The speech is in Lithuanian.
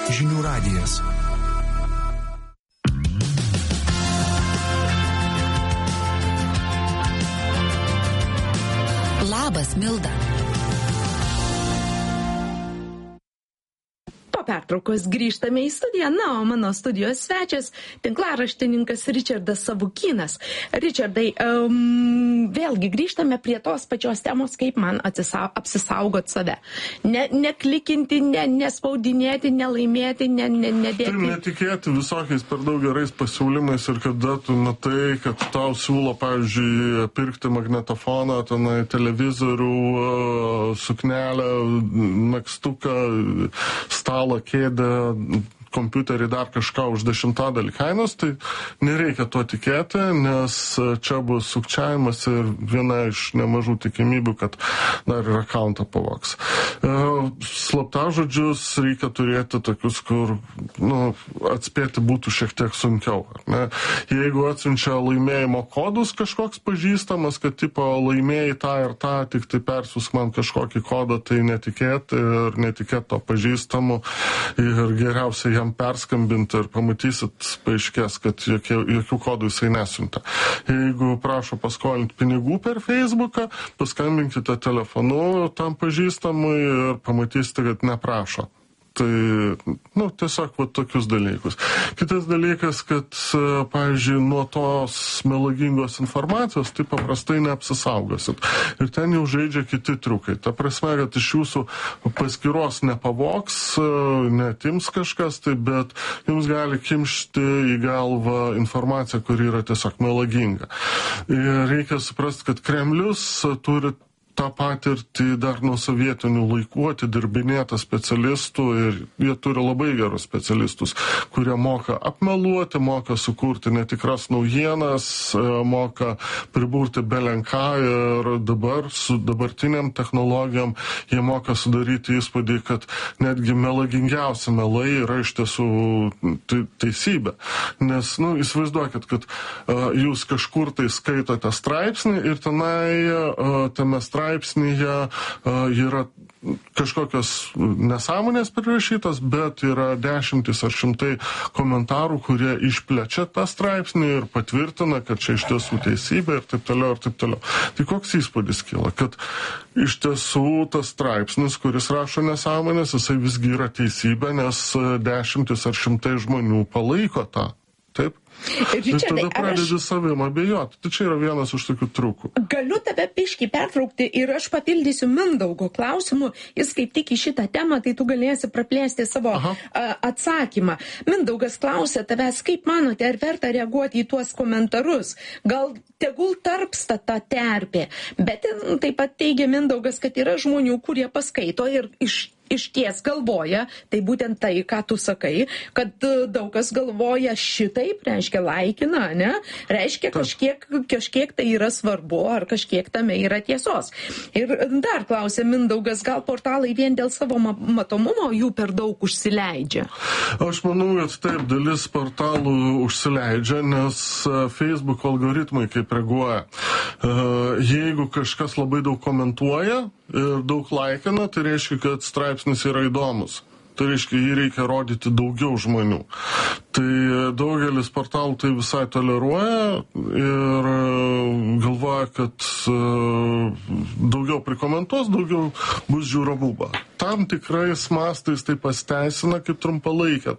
Žinių radijas. Labas, Milda. Pertraukos grįžtame į studiją. Na, o mano studijos svečias, tinklaraštininkas Ričardas Savukynas. Ričardai, vėlgi grįžtame prie tos pačios temos, kaip man apsisaugot save. Neklikinti, nespaudinėti, nelaimėti, nedėti. Tai netikėti visokiais per daug gerais pasiūlymais ir kada tu matai, kad tau siūlo, pavyzdžiui, pirkti magnetofoną, tenai televizorių, suknelę, megztuką, stalą, kėdę, kompiuterį, dar kažką už 10 kainos, tai nereikia tuo tikėti, nes čia bus sukčiavimas ir viena iš nemažų tikimybių, kad dar ir akauntą pavogs. Slaptažodžius reikia turėti tokius, kur atspėti būtų šiek tiek sunkiau. Ne? Jeigu atsiunčia laimėjimo kodus kažkoks pažįstamas, kad tipo laimėjai tą ir tą, tik tai persiųsk man kažkokį kodą, tai netikėti ir netikėti to pažįstamu ir geriausia jam perskambinti ir pamatysit, paaiškės, kad jokių kodų jisai nesiunta. Jeigu prašo paskolinti pinigų per Facebooką, paskambinkite telefonu tam pažįstamui ir pamatysite, kad neprašo. Tai, tiesiog tokius dalykus. Kitas dalykas, kad, pavyzdžiui, nuo tos melagingos informacijos tai paprastai neapsisaugosit. Ir ten jau žaidžia kiti triukai. Ta prasme, kad iš jūsų paskyros nepavogs, netims kažkas, tai bet jums gali kimšti į galvą informaciją, kuri yra tiesiog melaginga. Ir reikia suprasti, kad Kremlius turi tą patirtį dar nuo sovietinių laikų atidirbinėta specialistų ir jie turi labai gerus specialistus, kurie moka apmeluoti, moka sukurti netikras naujienas, moka priburti belenką ir dabar su dabartiniam technologijom jie moka sudaryti įspūdį, kad netgi melagingiausi melai yra iš tiesų teisybė. Nes, įsivaizduokit, kad jūs kažkur tai skaitote straipsnį ir tenai tame straipsnyje yra kažkokios nesąmonės prirašytos, bet yra dešimtis ar šimtai komentarų, kurie išplečia tą straipsnį ir patvirtina, kad čia iš tiesų teisybė ir taip toliau ir taip toliau. Tai koks įspūdis kyla, kad iš tiesų tas straipsnis, kuris rašo nesąmonės, jisai visgi yra teisybė, nes dešimtis ar šimtai žmonių palaiko tą. Taip? Ir tada pradedi savim abejoti. Tai čia yra vienas iš tokių triukų. Galiu tave biškį pertraukti ir aš papildysiu Mindaugo klausimu. Jis kaip tik į šitą temą, tai tu galėsi praplėsti savo atsakymą. Mindaugas klausia tavęs, kaip manote, ar verta reaguoti į tuos komentarus? Gal tegul tarpsta ta terpė? Bet taip pat teigia Mindaugas, kad yra žmonių, kurie paskaito ir išties galvoja, tai būtent tai, ką tu sakai, kad daug kas galvoja šitaip, reiškia laikina, ne? Reiškia kažkiek tai yra svarbu, ar kažkiek tame yra tiesos. Ir dar klausė Mindaugas, gal portalai vien dėl savo matomumo jų per daug užsileidžia? Aš manau, kad taip, dalis portalų užsileidžia, nes Facebook algoritmai kaip reaguoja. Jeigu kažkas labai daug komentuoja ir daug laikina, tai reiškia, kad straipsnis yra įdomus. Tai reiškia, jį reikia rodyti daugiau žmonių. Tai daugelis portalų tai visai toleruoja ir galvoja, kad daugiau prikomentuos, daugiau bus žiūrovų. Tam tikrais mastais tai pasiteisina kaip trumpalaikė